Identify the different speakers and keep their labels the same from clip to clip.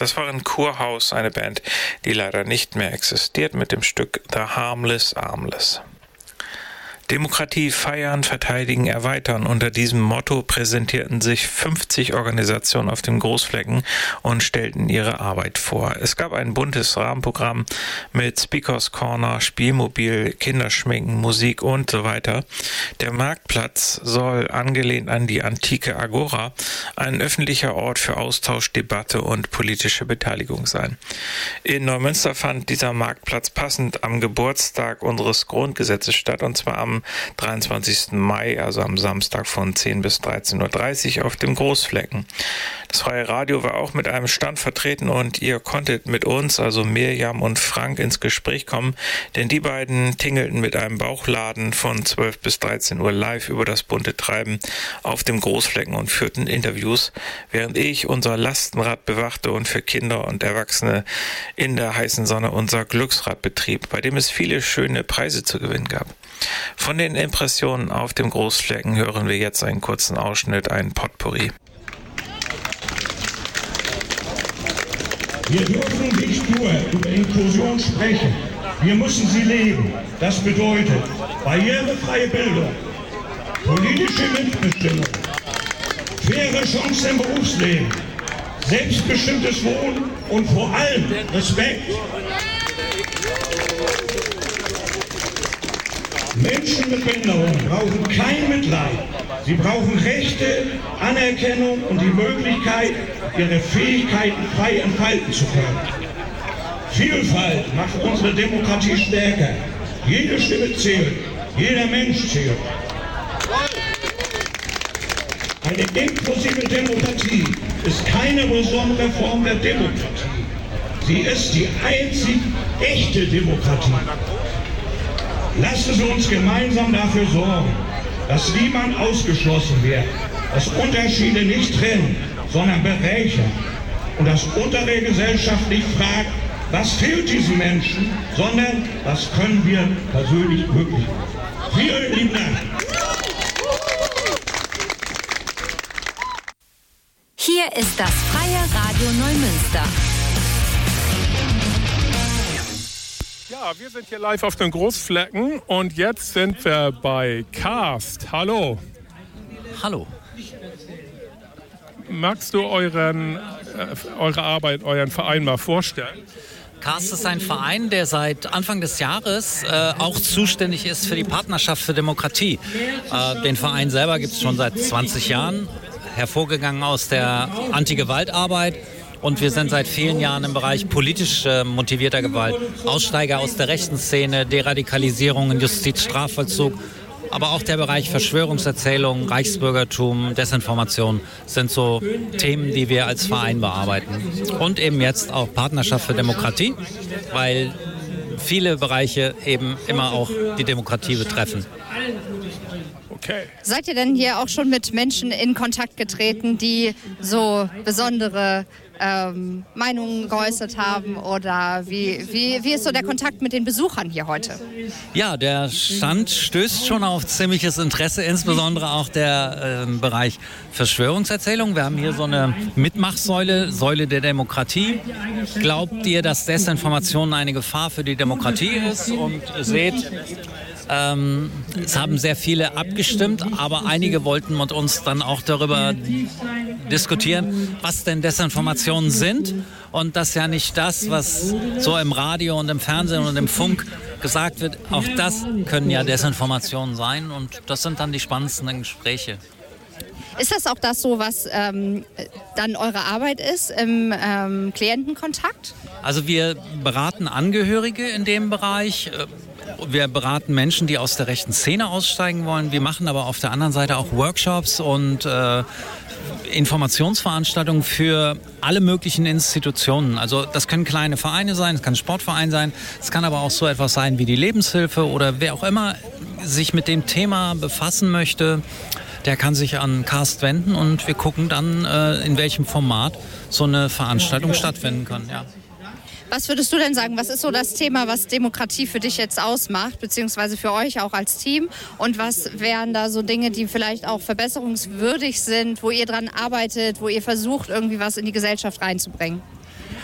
Speaker 1: Das war in Kurhaus, eine Band, die leider nicht mehr existiert, mit dem Stück The Harmless Armless. Demokratie feiern, verteidigen, erweitern. Unter diesem Motto präsentierten sich 50 Organisationen auf dem Großflecken und stellten ihre Arbeit vor. Es gab ein buntes Rahmenprogramm mit Speakers Corner, Spielmobil, Kinderschminken, Musik und so weiter. Der Marktplatz soll, angelehnt an die antike Agora, ein öffentlicher Ort für Austausch, Debatte und politische Beteiligung sein. In Neumünster fand dieser Marktplatz passend am Geburtstag unseres Grundgesetzes statt, und zwar am 23. Mai, also am Samstag von 10 bis 13.30 Uhr auf dem Großflecken. Das Freie Radio war auch mit einem Stand vertreten und ihr konntet mit uns, also Mirjam und Frank, ins Gespräch kommen, denn die beiden tingelten mit einem Bauchladen von 12 bis 13 Uhr live über das bunte Treiben auf dem Großflecken und führten Interviews, während ich unser Lastenrad bewachte und für Kinder und Erwachsene in der heißen Sonne unser Glücksrad betrieb, bei dem es viele schöne Preise zu gewinnen gab. Von den Impressionen auf dem Großflecken hören wir jetzt einen kurzen Ausschnitt, einen Potpourri.
Speaker 2: Wir dürfen nicht nur über Inklusion sprechen, wir müssen sie leben. Das bedeutet barrierefreie Bildung, politische Mitbestimmung, faire Chancen im Berufsleben, selbstbestimmtes Wohnen und vor allem Respekt. Menschen mit Behinderung brauchen kein Mitleid. Sie brauchen Rechte, Anerkennung und die Möglichkeit, ihre Fähigkeiten frei entfalten zu können. Vielfalt macht unsere Demokratie stärker. Jede Stimme zählt, jeder Mensch zählt. Eine inklusive Demokratie ist keine besondere Form der Demokratie. Sie ist die einzig echte Demokratie. Lassen Sie uns gemeinsam dafür sorgen, dass niemand ausgeschlossen wird, dass Unterschiede nicht trennen, sondern bereichern und dass untere Gesellschaft nicht fragt, was fehlt diesen Menschen, sondern was können wir persönlich möglich machen. Vielen lieben Dank.
Speaker 3: Hier ist das Freie Radio Neumünster.
Speaker 4: Ja, wir sind hier live auf den Großflecken und jetzt sind wir bei Cast. Hallo.
Speaker 5: Hallo.
Speaker 4: Magst du eure Arbeit, euren Verein mal vorstellen?
Speaker 5: Cast ist ein Verein, der seit Anfang des Jahres auch zuständig ist für die Partnerschaft für Demokratie. Den Verein selber gibt es schon seit 20 Jahren, hervorgegangen aus der Anti-Gewalt-Arbeit. Und wir sind seit vielen Jahren im Bereich politisch motivierter Gewalt, Aussteiger aus der rechten Szene, Deradikalisierung in Justiz, Strafvollzug, aber auch der Bereich Verschwörungserzählung, Reichsbürgertum, Desinformation sind so Themen, die wir als Verein bearbeiten. Und eben jetzt auch Partnerschaft für Demokratie, weil viele Bereiche eben immer auch die Demokratie betreffen.
Speaker 4: Okay.
Speaker 6: Seid ihr denn hier auch schon mit Menschen in Kontakt getreten, die so besondere Meinungen geäußert haben? Oder wie ist so der Kontakt mit den Besuchern hier heute?
Speaker 5: Ja, der Stand stößt schon auf ziemliches Interesse, insbesondere auch der Bereich Verschwörungserzählung. Wir haben hier so eine Mitmachsäule, Säule der Demokratie. Glaubt ihr, dass Desinformation eine Gefahr für die Demokratie ist? Und ihr seht, es haben sehr viele abgestimmt, aber einige wollten mit uns dann auch darüber diskutieren, was denn Desinformationen sind. Und das ja nicht das, was so im Radio und im Fernsehen und im Funk gesagt wird. Auch das können ja Desinformationen sein und das sind dann die spannendsten Gespräche.
Speaker 6: Ist das auch das so, was dann eure Arbeit ist im Klientenkontakt?
Speaker 5: Also wir beraten Angehörige in dem Bereich. Wir beraten Menschen, die aus der rechten Szene aussteigen wollen. Wir machen aber auf der anderen Seite auch Workshops und Informationsveranstaltungen für alle möglichen Institutionen. Also das können kleine Vereine sein, es kann ein Sportverein sein, es kann aber auch so etwas sein wie die Lebenshilfe oder wer auch immer sich mit dem Thema befassen möchte, der kann sich an Cast wenden und wir gucken dann, in welchem Format so eine Veranstaltung stattfinden kann. Ja.
Speaker 6: Was würdest du denn sagen, was ist so das Thema, was Demokratie für dich jetzt ausmacht, beziehungsweise für euch auch als Team? Und was wären da so Dinge, die vielleicht auch verbesserungswürdig sind, wo ihr dran arbeitet, wo ihr versucht, irgendwie was in die Gesellschaft reinzubringen?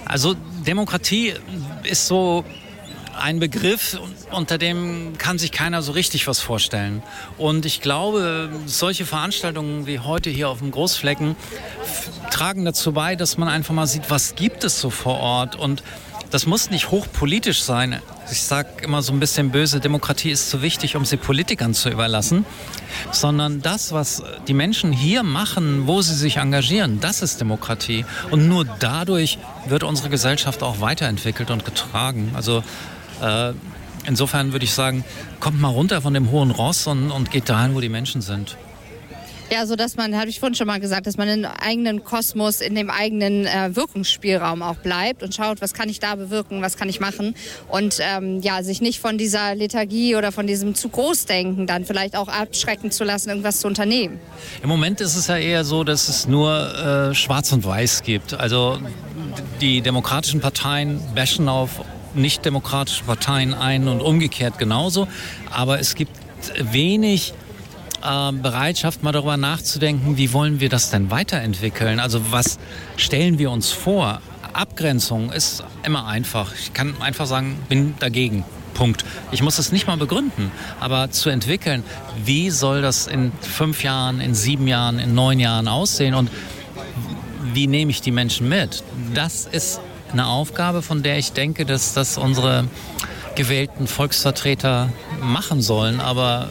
Speaker 5: Also Demokratie ist so ein Begriff, unter dem kann sich keiner so richtig was vorstellen. Und ich glaube, solche Veranstaltungen wie heute hier auf dem Großflecken tragen dazu bei, dass man einfach mal sieht, was gibt es so vor Ort. Und das muss nicht hochpolitisch sein. Ich sage immer so ein bisschen böse, Demokratie ist zu wichtig, um sie Politikern zu überlassen. Sondern das, was die Menschen hier machen, wo sie sich engagieren, das ist Demokratie. Und nur dadurch wird unsere Gesellschaft auch weiterentwickelt und getragen. Also insofern würde ich sagen, kommt mal runter von dem hohen Ross und geht dahin, wo die Menschen sind.
Speaker 6: Ja, so dass man, habe ich vorhin schon mal gesagt, dass man im eigenen Kosmos, in dem eigenen Wirkungsspielraum auch bleibt und schaut, was kann ich da bewirken, was kann ich machen und sich nicht von dieser Lethargie oder von diesem zu Großdenken dann vielleicht auch abschrecken zu lassen, irgendwas zu unternehmen.
Speaker 5: Im Moment ist es ja eher so, dass es nur Schwarz und Weiß gibt. Also die demokratischen Parteien bashen auf nicht-demokratische Parteien ein und umgekehrt genauso. Aber es gibt wenig Bereitschaft, mal darüber nachzudenken, wie wollen wir das denn weiterentwickeln? Also was stellen wir uns vor? Abgrenzung ist immer einfach. Ich kann einfach sagen, bin dagegen. Punkt. Ich muss es nicht mal begründen, aber zu entwickeln, wie soll das in 5 Jahren, in 7 Jahren, in 9 Jahren aussehen und wie nehme ich die Menschen mit? Das ist eine Aufgabe, von der ich denke, dass das unsere gewählten Volksvertreter machen sollen. Aber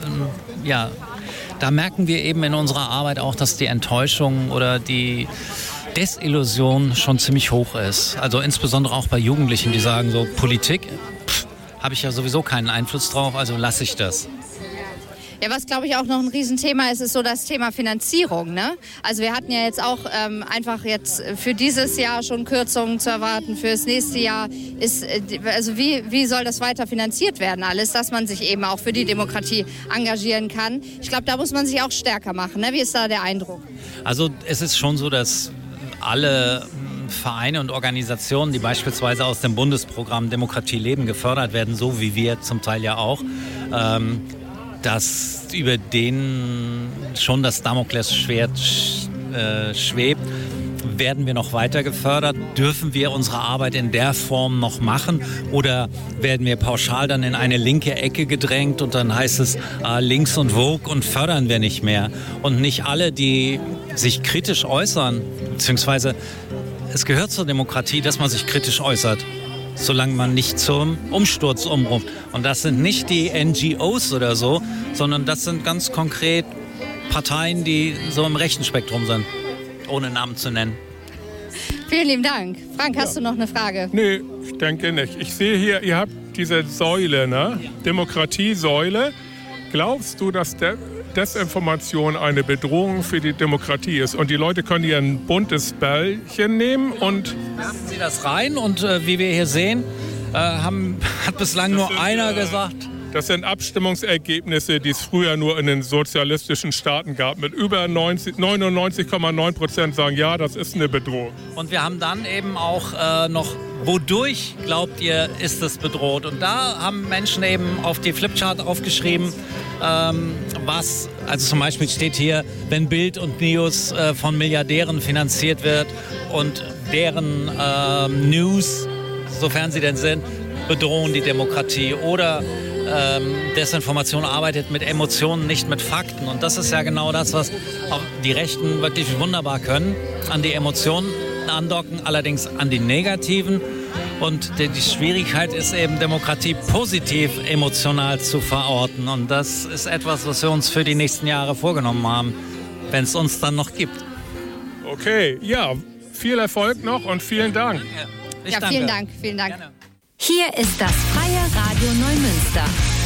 Speaker 5: da merken wir eben in unserer Arbeit auch, dass die Enttäuschung oder die Desillusion schon ziemlich hoch ist. Also insbesondere auch bei Jugendlichen, die sagen so, Politik, habe ich ja sowieso keinen Einfluss drauf, also lasse ich das.
Speaker 6: Ja, was glaube ich auch noch ein Riesenthema ist so das Thema Finanzierung. Ne? Also wir hatten ja jetzt auch einfach jetzt für dieses Jahr schon Kürzungen zu erwarten, für das nächste Jahr ist, also wie soll das weiter finanziert werden alles, dass man sich eben auch für die Demokratie engagieren kann. Ich glaube, da muss man sich auch stärker machen. Ne? Wie ist da der Eindruck?
Speaker 5: Also es ist schon so, dass alle Vereine und Organisationen, die beispielsweise aus dem Bundesprogramm Demokratie leben, gefördert werden, so wie wir zum Teil ja auch, dass über denen schon das Damoklesschwert schwebt. Werden wir noch weiter gefördert? Dürfen wir unsere Arbeit in der Form noch machen? Oder werden wir pauschal dann in eine linke Ecke gedrängt und dann heißt es links und Vogue und fördern wir nicht mehr? Und nicht alle, die sich kritisch äußern, beziehungsweise es gehört zur Demokratie, dass man sich kritisch äußert, solange man nicht zum Umsturz umruft. Und das sind nicht die NGOs oder so, sondern das sind ganz konkret Parteien, die so im rechten Spektrum sind, ohne Namen zu nennen.
Speaker 6: Vielen lieben Dank. Frank, hast du noch eine Frage?
Speaker 4: Nee, ich denke nicht. Ich sehe hier, ihr habt diese Säule, ne? Demokratiesäule. Glaubst du, dass Desinformation eine Bedrohung für die Demokratie ist? Und die Leute können hier ein buntes Bällchen nehmen und...
Speaker 5: Werfen Sie das rein und wie wir hier sehen, hat bislang nur einer gesagt...
Speaker 4: Das sind Abstimmungsergebnisse, die es früher nur in den sozialistischen Staaten gab. Mit über 99,9% sagen, ja, das ist eine Bedrohung.
Speaker 5: Und wir haben dann eben auch noch, wodurch, glaubt ihr, ist es bedroht? Und da haben Menschen eben auf die Flipchart aufgeschrieben, was, also zum Beispiel steht hier, wenn Bild und News von Milliardären finanziert wird und deren News, sofern sie denn sind, bedrohen die Demokratie. Oder Desinformation arbeitet mit Emotionen, nicht mit Fakten. Und das ist ja genau das, was auch die Rechten wirklich wunderbar können. An die Emotionen andocken, allerdings an die negativen. Und die Schwierigkeit ist eben, Demokratie positiv emotional zu verorten. Und das ist etwas, was wir uns für die nächsten Jahre vorgenommen haben, wenn es uns dann noch gibt.
Speaker 4: Okay, ja, viel Erfolg noch und vielen Dank.
Speaker 5: Ich danke.
Speaker 6: Vielen Dank, vielen Dank.
Speaker 5: Gerne.
Speaker 3: Hier ist das Freie Radio Neumünster.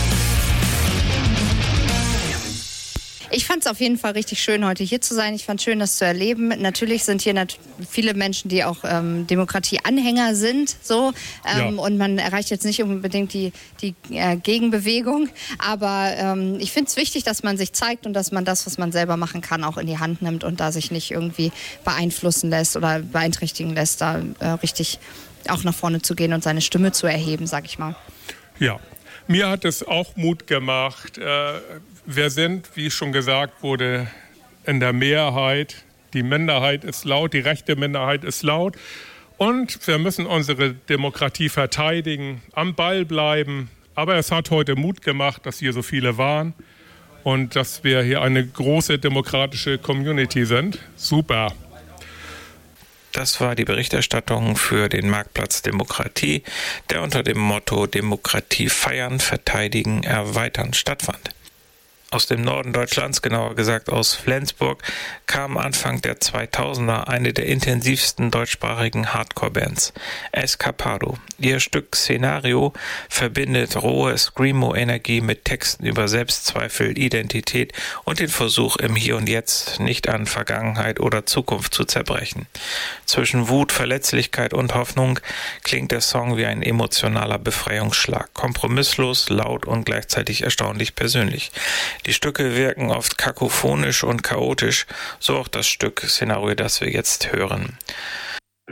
Speaker 6: Ich fand es auf jeden Fall richtig schön, heute hier zu sein. Ich fand es schön, das zu erleben. Natürlich sind hier viele Menschen, die auch Demokratie-Anhänger sind. Und man erreicht jetzt nicht unbedingt die Gegenbewegung. Aber ich finde es wichtig, dass man sich zeigt und dass man das, was man selber machen kann, auch in die Hand nimmt und da sich nicht irgendwie beeinflussen lässt oder beeinträchtigen lässt, da richtig auch nach vorne zu gehen und seine Stimme zu erheben, sag ich mal.
Speaker 4: Ja, mir hat es auch Mut gemacht. Wir sind, wie schon gesagt wurde, in der Mehrheit. Die Minderheit ist laut, die rechte Minderheit ist laut. Und wir müssen unsere Demokratie verteidigen, am Ball bleiben. Aber es hat heute Mut gemacht, dass hier so viele waren und dass wir hier eine große demokratische Community sind. Super.
Speaker 1: Das war die Berichterstattung für den Marktplatz Demokratie, der unter dem Motto Demokratie feiern, verteidigen, erweitern stattfand. Aus dem Norden Deutschlands, genauer gesagt aus Flensburg, kam Anfang der 2000er eine der intensivsten deutschsprachigen Hardcore-Bands, Escapado. Ihr Stück Szenario verbindet rohe Screamo-Energie mit Texten über Selbstzweifel, Identität und den Versuch, im Hier und Jetzt nicht an Vergangenheit oder Zukunft zu zerbrechen. Zwischen Wut, Verletzlichkeit und Hoffnung klingt der Song wie ein emotionaler Befreiungsschlag, kompromisslos, laut und gleichzeitig erstaunlich persönlich. Die Stücke wirken oft kakophonisch und chaotisch, so auch das Stück Szenario, das wir jetzt hören.